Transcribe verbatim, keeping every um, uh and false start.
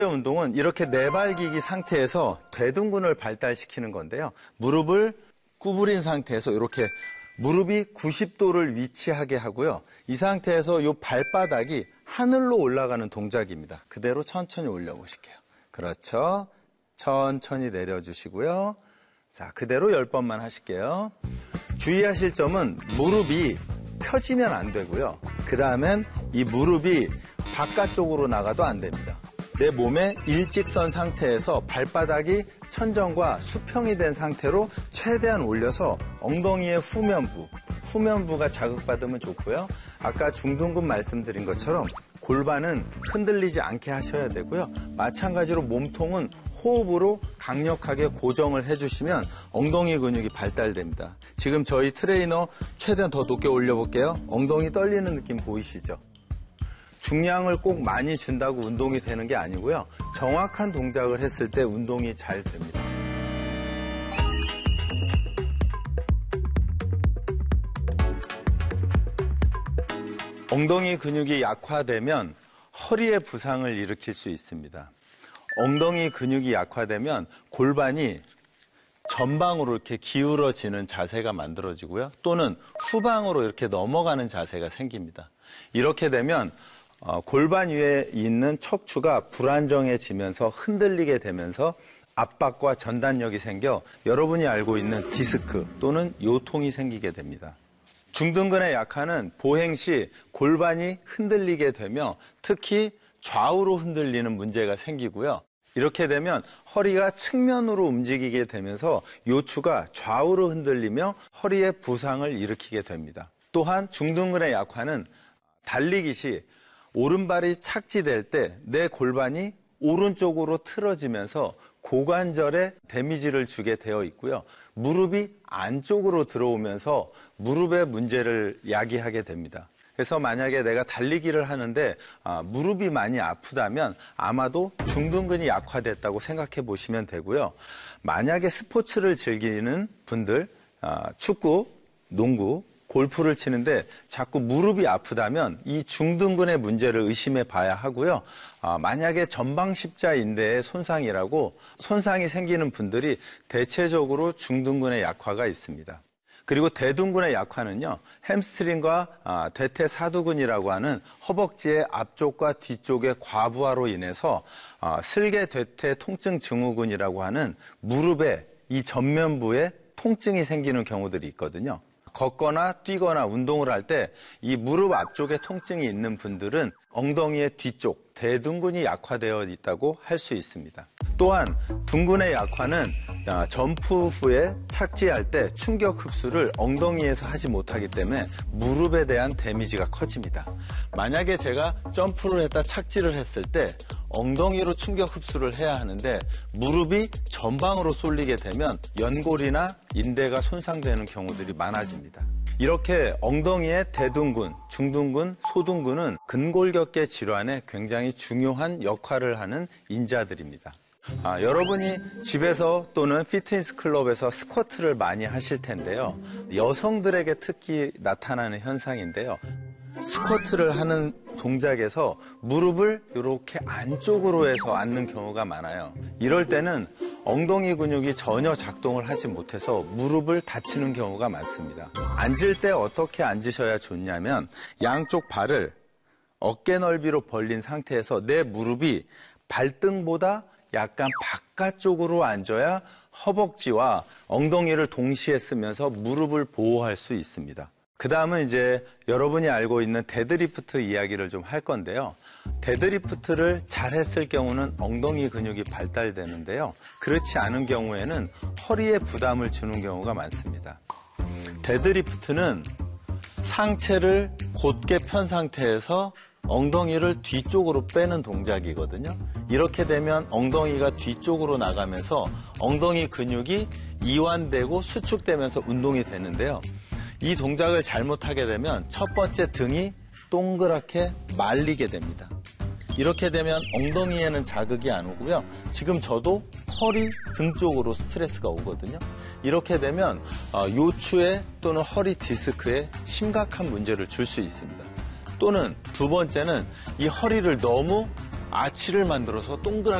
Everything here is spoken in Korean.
운동은 이렇게 내발기기 상태에서 대둔근을 발달시키는 건데요. 무릎을 구부린 상태에서 이렇게 무릎이 구십 도를 위치하게 하고요. 이 상태에서 이 발바닥이 하늘로 올라가는 동작입니다. 그대로 천천히 올려보실게요. 그렇죠. 천천히 내려주시고요. 자, 그대로 열 번만 하실게요. 주의하실 점은 무릎이 펴지면 안 되고요. 그 다음엔 이 무릎이 바깥쪽으로 나가도 안 됩니다. 내 몸의 일직선 상태에서 발바닥이 천정과 수평이 된 상태로 최대한 올려서 엉덩이의 후면부, 후면부가 자극받으면 좋고요. 아까 중둔근 말씀드린 것처럼 골반은 흔들리지 않게 하셔야 되고요. 마찬가지로 몸통은 호흡으로 강력하게 고정을 해주시면 엉덩이 근육이 발달됩니다. 지금 저희 트레이너 최대한 더 높게 올려볼게요. 엉덩이 떨리는 느낌 보이시죠? 중량을 꼭 많이 준다고 운동이 되는 게 아니고요. 정확한 동작을 했을 때 운동이 잘 됩니다. 엉덩이 근육이 약화되면 허리에 부상을 일으킬 수 있습니다. 엉덩이 근육이 약화되면 골반이 전방으로 이렇게 기울어지는 자세가 만들어지고요. 또는 후방으로 이렇게 넘어가는 자세가 생깁니다. 이렇게 되면 어, 골반 위에 있는 척추가 불안정해지면서 흔들리게 되면서 압박과 전단력이 생겨 여러분이 알고 있는 디스크 또는 요통이 생기게 됩니다. 중둔근의 약화는 보행 시 골반이 흔들리게 되며 특히 좌우로 흔들리는 문제가 생기고요. 이렇게 되면 허리가 측면으로 움직이게 되면서 요추가 좌우로 흔들리며 허리에 부상을 일으키게 됩니다. 또한 중둔근의 약화는 달리기 시 오른발이 착지될 때 내 골반이 오른쪽으로 틀어지면서 고관절에 데미지를 주게 되어 있고요. 무릎이 안쪽으로 들어오면서 무릎의 문제를 야기하게 됩니다. 그래서 만약에 내가 달리기를 하는데 아, 무릎이 많이 아프다면 아마도 중둔근이 약화됐다고 생각해 보시면 되고요. 만약에 스포츠를 즐기는 분들, 아, 축구, 농구, 골프를 치는데 자꾸 무릎이 아프다면 이 중둔근의 문제를 의심해 봐야 하고요. 아, 만약에 전방십자인대의 손상이라고 손상이 생기는 분들이 대체적으로 중둔근의 약화가 있습니다. 그리고 대둔근의 약화는요, 햄스트링과 아, 대퇴사두근이라고 하는 허벅지의 앞쪽과 뒤쪽의 과부하로 인해서 아, 슬개 대퇴 통증 증후군이라고 하는 무릎의 이 전면부에 통증이 생기는 경우들이 있거든요. 걷거나 뛰거나 운동을 할 때 이 무릎 앞쪽에 통증이 있는 분들은 엉덩이의 뒤쪽, 대둔근이 약화되어 있다고 할 수 있습니다. 또한 둔근의 약화는 점프 후에 착지할 때 충격 흡수를 엉덩이에서 하지 못하기 때문에 무릎에 대한 데미지가 커집니다. 만약에 제가 점프를 했다 착지를 했을 때 엉덩이로 충격 흡수를 해야 하는데 무릎이 전방으로 쏠리게 되면 연골이나 인대가 손상되는 경우들이 많아집니다. 이렇게 엉덩이의 대둔근, 중둔근, 소둔근은 근골격계 질환에 굉장히 중요한 역할을 하는 인자들입니다. 아, 여러분이 집에서 또는 피트니스 클럽에서 스쿼트를 많이 하실 텐데요. 여성들에게 특히 나타나는 현상인데요. 스쿼트를 하는 동작에서 무릎을 이렇게 안쪽으로 해서 앉는 경우가 많아요. 이럴 때는 엉덩이 근육이 전혀 작동을 하지 못해서 무릎을 다치는 경우가 많습니다. 앉을 때 어떻게 앉으셔야 좋냐면 양쪽 발을 어깨 넓이로 벌린 상태에서 내 무릎이 발등보다 약간 바깥쪽으로 앉아야 허벅지와 엉덩이를 동시에 쓰면서 무릎을 보호할 수 있습니다. 그 다음은 이제 여러분이 알고 있는 데드리프트 이야기를 좀 할 건데요. 데드리프트를 잘 했을 경우는 엉덩이 근육이 발달되는데요. 그렇지 않은 경우에는 허리에 부담을 주는 경우가 많습니다. 데드리프트는 상체를 곧게 편 상태에서 엉덩이를 뒤쪽으로 빼는 동작이거든요. 이렇게 되면 엉덩이가 뒤쪽으로 나가면서 엉덩이 근육이 이완되고 수축되면서 운동이 되는데요. 이 동작을 잘못하게 되면 첫 번째 등이 동그랗게 말리게 됩니다. 이렇게 되면 엉덩이에는 자극이 안 오고요. 지금 저도 허리, 등 쪽으로 스트레스가 오거든요. 이렇게 되면 요추에 또는 허리 디스크에 심각한 문제를 줄 수 있습니다. 또는 두 번째는 이 허리를 너무 아치를 만들어서 동그랗게